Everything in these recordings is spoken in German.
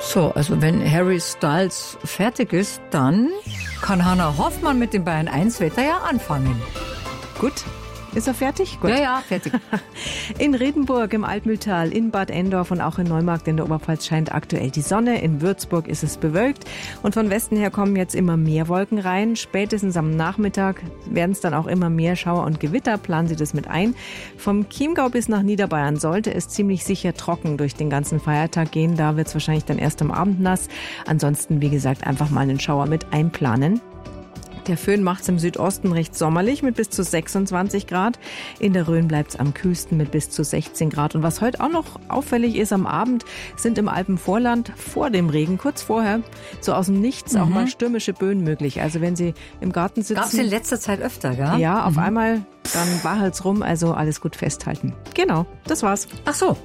So, also wenn Harry Styles fertig ist, dann kann Hannah Hoffmann mit dem Bayern 1 Wetter ja anfangen. Gut. Ist er fertig? Gut. Ja, fertig. In Redenburg im Altmühltal, in Bad Endorf und auch in Neumarkt in der Oberpfalz scheint aktuell die Sonne. In Würzburg ist es bewölkt und von Westen her kommen jetzt immer mehr Wolken rein. Spätestens am Nachmittag werden es dann auch immer mehr Schauer und Gewitter. Planen Sie das mit ein. Vom Chiemgau bis nach Niederbayern sollte es ziemlich sicher trocken durch den ganzen Feiertag gehen. Da wird es wahrscheinlich dann erst am Abend nass. Ansonsten, wie gesagt, einfach mal einen Schauer mit einplanen. Der Föhn macht es im Südosten recht sommerlich mit bis zu 26 Grad. In der Rhön bleibt es am kühlsten mit bis zu 16 Grad. Und was heute auch noch auffällig ist am Abend, sind im Alpenvorland vor dem Regen, kurz vorher, so aus dem Nichts auch mal stürmische Böen möglich. Also wenn Sie im Garten sitzen... Gab es in letzter Zeit öfter, gell? Ja, auf einmal, dann wahelt's rum, also alles gut festhalten. Genau, das war's. Ach so.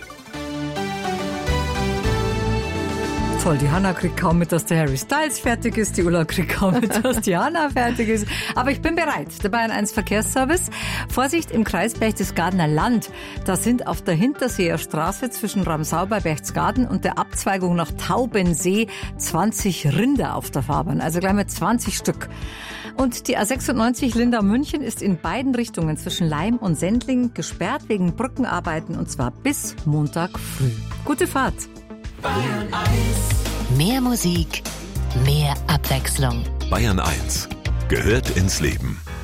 Toll, die Hannah kriegt kaum mit, dass der Harry Styles fertig ist. Die Ulla kriegt kaum mit, dass die Hannah fertig ist. Aber ich bin bereit. Der Bayern 1 Verkehrsservice. Vorsicht im Kreis Berchtesgadener Land. Da sind auf der Hinterseer Straße zwischen Ramsau bei Berchtesgaden und der Abzweigung nach Taubensee 20 Rinder auf der Fahrbahn. Also gleich mal 20 Stück. Und die A96 Lindau-München ist in beiden Richtungen zwischen Laim und Sendling gesperrt wegen Brückenarbeiten und zwar bis Montag früh. Gute Fahrt. Bayern 1. Mehr Musik, mehr Abwechslung. Bayern 1 gehört ins Leben.